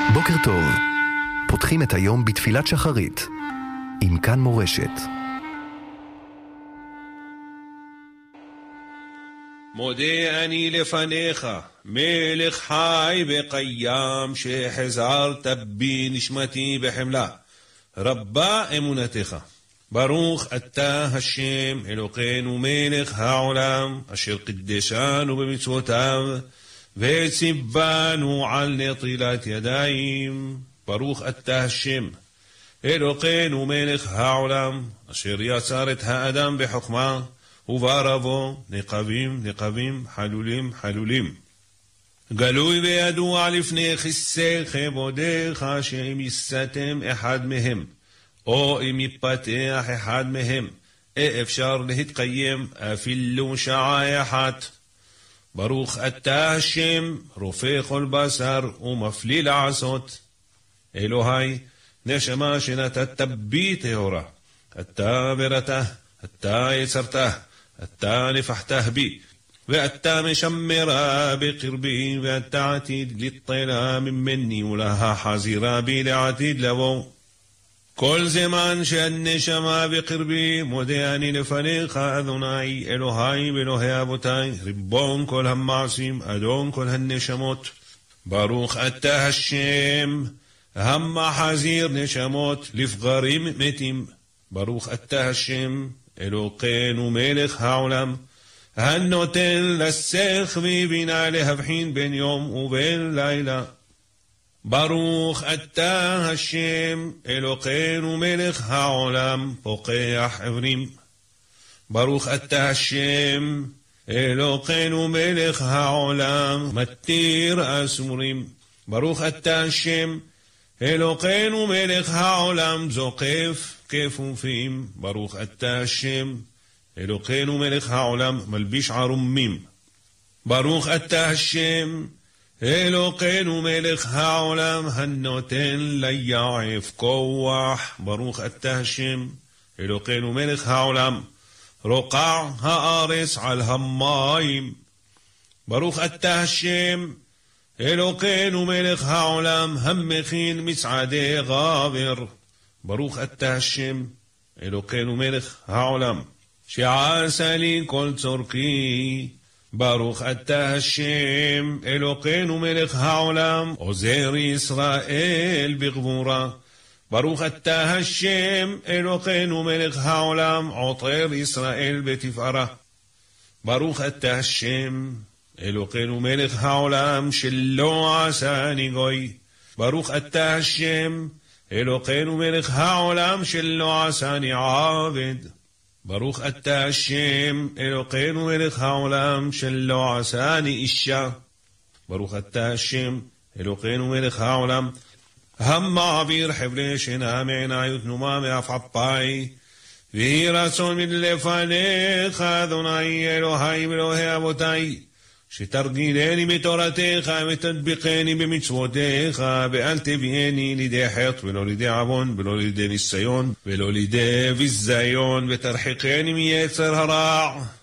בוקר טוב. פותחים את היום בתפילת שחרית עם כאן מורשת. מודה אני לפניך, מלך חי וקיים, שהחזרת בי נשמתי בחמלה. רבה אמונתך. ברוך אתה השם אלוקינו מלך העולם, אשר קדשנו במצוותיו וציוונו על נטילת ידיים. ברוך אתה השם אלוקינו מלך העולם, אשר יצר את האדם בחוכמה וברבו נקבים חלולים חלולים. גלוי וידוע לפני כיסא כבודך, שאם יסתם אחד מהם או אם יפתח אחד מהם אפשר להתקיים אפילו שעה אחת. ברוך אתה השם רופא כל בשר ומפליא לעשות. אלוהי, נשמה שנתת בי טהורה, אתה ברתה, אתה יצרתה, אתה נפחתה בי, ואתה משמרה בקרבי, ואתה עתיד לטלה ממני ולהחזירה בי לעתיד לבוא. כל זמן שהנשמה בקרבי, מודה אני לפניך אדוני אלוהי ואלוהי אבותי, ריבון כל המעשים, אדון כל הנשמות. ברוך אתה השם המחזיר נשמות לפגרים מתים. ברוך אתה השם אלוקינו מלך העולם, הנותן לשכל ובינה להבחין בין יום ובין לילה. ברוך אתה השם אלוקינו מלך העולם, פוקח עיוורים. ברוך אתה השם אלוקינו מלך העולם, מתיר אסורים. ברוך אתה השם אלוקינו מלך העולם, זוקף כפופים. ברוך אתה השם אלוקינו מלך העולם, מלביש ערומים. ברוך אתה השם אלוקינו מלך העולם, הנותן ליעף כוח. ברוך אתה השם אלוקינו מלך העולם, רוקע הארץ על המים. ברוך אתה השם אלוקינו מלך העולם, המכין מצעדי גבר. ברוך אתה השם אלוקינו מלך העולם, שעשה לי כל צורכי. ברוך אתה השם אלוקינו מלך העולם, עוזר ישראל בגבורה. ברוך אתה השם אלוקינו מלך העולם, עוטר ישראל בתפארה. ברוך אתה השם אלוקינו מלך העולם, שלא עשני גוי. ברוך אתה השם אלוקינו מלך העולם, שלא עשני עבד. ברוך אתה השם אלוקינו מלך העולם, שלא עשני אישה. ברוך אתה השם אלוקינו מלך העולם, המעביר חבלי שינה מעיני ותנומה מעפעפי, ויהי רצון מלפניך אדוני אלוהי ואלוהי אבותי, שתרגילני בתורתך ותדביקני במצוותיך, ואל תביאני לידי חטא ולא לידי עוון ולא לידי ניסיון ולא לידי ביזיון, ותרחקני מיצר הרע.